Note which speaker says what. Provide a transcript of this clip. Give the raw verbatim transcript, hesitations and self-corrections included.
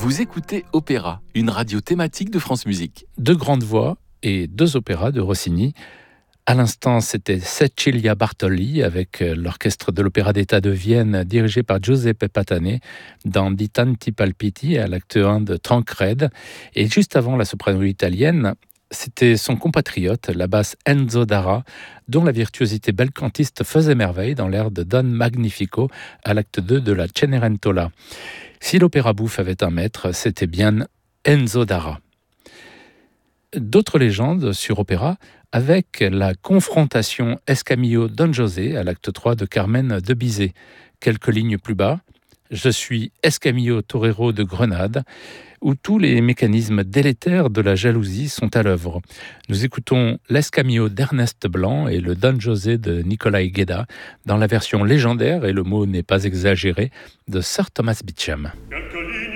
Speaker 1: Vous écoutez Opéra, une radio thématique de France Musique.
Speaker 2: Deux grandes voix et deux opéras de Rossini. À l'instant, c'était Cecilia Bartoli avec l'orchestre de l'Opéra d'État de Vienne dirigé par Giuseppe Patane dans Di Tanti Palpiti à l'acte un de Tancred. Et juste avant, la soprano italienne, c'était son compatriote, la basse Enzo Dara, dont la virtuosité belcantiste faisait merveille dans l'air de Don Magnifico à l'acte deux de la Cenerentola. Si l'opéra bouffe avait un maître, c'était bien Enzo Dara. D'autres légendes sur opéra avec la confrontation Escamillo-Don José à l'acte trois de Carmen de Bizet. Quelques lignes plus bas, je suis Escamillo Torero de Grenade, où tous les mécanismes délétères de la jalousie sont à l'œuvre. Nous écoutons l'Escamillo d'Ernest Blanc et le Don José de Nicolai Gueda dans la version légendaire, et le mot n'est pas exagéré, de Sir Thomas Beecham.